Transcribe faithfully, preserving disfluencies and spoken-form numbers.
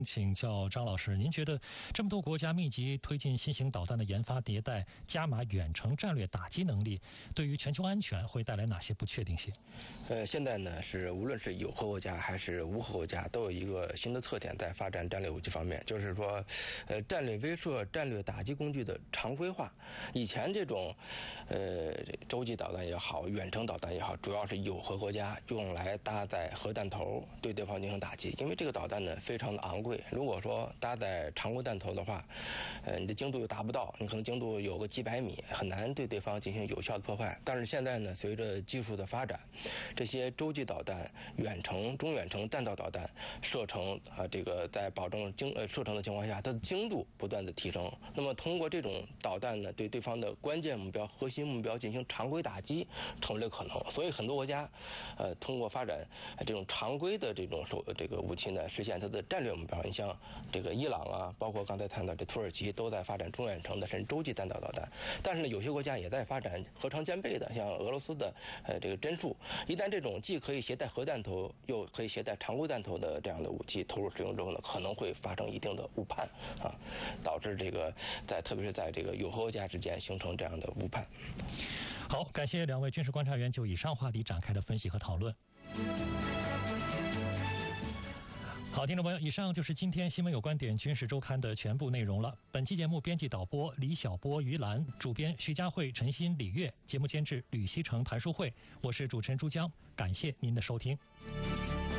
请教张老师，您觉得这么多国家密集推进新型导弹的研发迭代，加码远程战略打击能力，对于全球安全会带来哪些不确定性？ 呃，现在呢是无论是有核国家还是无核国家，都有一个新的特点在发展战略武器方面，就是说，呃，战略威慑、战略打击工具的常规化。以前这种，呃，洲际导弹也好，远程导弹也好，主要是有核国家用来搭载核弹头对对方进行打击，因为这个导弹呢非常的昂贵。如果说搭载常规弹头的话，呃，你的精度又达不到，你可能精度有个几百米，很难对对方进行有效的破坏。但是现在呢，随着技术的发展，这些洲际导弹、远程、中远程弹道导弹射程啊、呃，这个在保证精呃射程的情况下，它的精度不断的提升。那么通过这种导弹呢，对对方的关键目标、核心目标进行常规打击，成为了可能。所以很多国家，呃，通过发展这种常规的这种手这个武器呢，实现它的战略目标。你像这个伊朗啊，包括刚才谈到这土耳其，都在发展中远程的甚至洲际弹道导弹。但是呢，有些国家也在发展核常兼备的，像俄罗斯的呃这个针数。一旦这种既可以携带核弹头，又可以携带常规弹头的这样的武器投入使用之后呢，可能会发生一定的误判啊，导致这个在特别是在这个有核国家之间形成这样的误判。 好，感谢两位军事观察员就以上话题展开的分析和讨论。好，听众朋友，以上就是今天新闻有观点军事周刊的全部内容了。本期节目编辑导播李晓波、于兰，主编徐佳慧、陈鑫、李月，节目监制吕希成、谭淑慧，我是主持人朱江，感谢您的收听。